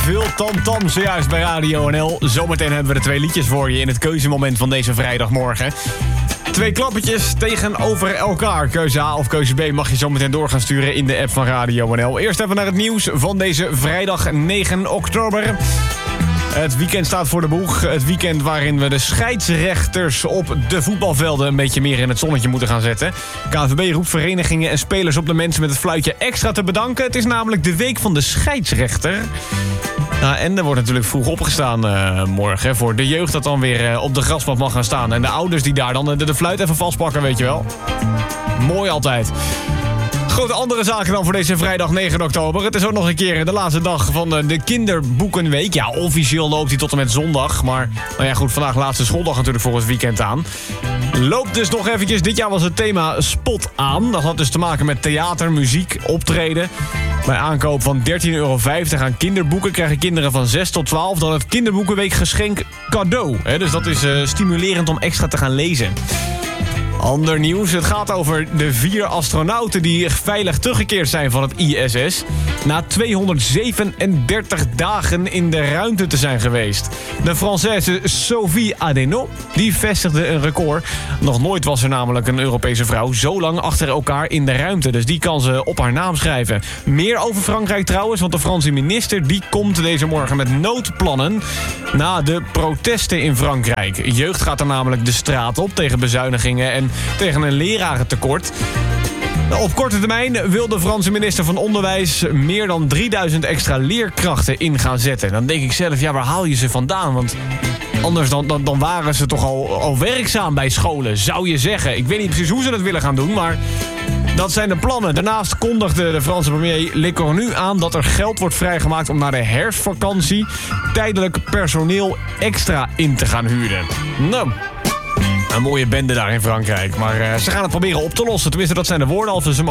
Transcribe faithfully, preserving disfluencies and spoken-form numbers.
Veel tamtam zojuist bij Radio N L. Zometeen hebben we de twee liedjes voor je in het keuzemoment van deze vrijdagmorgen. Twee klappertjes tegenover elkaar. Keuze A of keuze B mag je zometeen door gaan sturen in de app van Radio N L. Eerst even naar het nieuws van deze vrijdag negen oktober. Het weekend staat voor de boeg. Het weekend waarin we de scheidsrechters op de voetbalvelden een beetje meer in het zonnetje moeten gaan zetten. K N V B roept verenigingen en spelers op de mensen met het fluitje extra te bedanken. Het is namelijk de week van de scheidsrechter. Nou, en er wordt natuurlijk vroeg opgestaan uh, morgen voor de jeugd dat dan weer uh, op de grasmat mag gaan staan. En de ouders die daar dan de, de fluit even vastpakken, weet je wel. Mooi altijd. Grote andere zaken dan voor deze vrijdag negen oktober. Het is ook nog een keer de laatste dag van de kinderboekenweek. Ja, officieel loopt die tot en met zondag. Maar nou ja, goed, vandaag laatste schooldag natuurlijk voor het weekend aan. Loopt dus nog eventjes. Dit jaar was het thema Spot aan. Dat had dus te maken met theater, muziek, optreden. Bij aankoop van dertien euro vijftig aan kinderboeken krijgen kinderen van zes tot twaalf dan het kinderboekenweek geschenk cadeau. He, dus dat is uh, stimulerend om extra te gaan lezen. Ander nieuws, het gaat over de vier astronauten die veilig teruggekeerd zijn van het I S S. Na tweehonderdzevenendertig dagen in de ruimte te zijn geweest. De Française Sophie Adenau, die vestigde een record. Nog nooit was er namelijk een Europese vrouw zo lang achter elkaar in de ruimte. Dus die kan ze op haar naam schrijven. Meer over Frankrijk trouwens, want de Franse minister die komt deze morgen met noodplannen na de protesten in Frankrijk. Jeugd gaat er namelijk de straat op tegen bezuinigingen en tegen een lerarentekort. Op korte termijn wil de Franse minister van Onderwijs meer dan drieduizend extra leerkrachten in gaan zetten. Dan denk ik zelf, ja, waar haal je ze vandaan? Want anders dan, dan, dan waren ze toch al, al werkzaam bij scholen, zou je zeggen. Ik weet niet precies hoe ze dat willen gaan doen, maar dat zijn de plannen. Daarnaast kondigde de Franse premier Le Cornu aan dat er geld wordt vrijgemaakt om na de herfstvakantie tijdelijk personeel extra in te gaan huren. Nou, een mooie bende daar in Frankrijk. Maar uh, ze gaan het proberen op te lossen. Tenminste, dat zijn de woorden als ze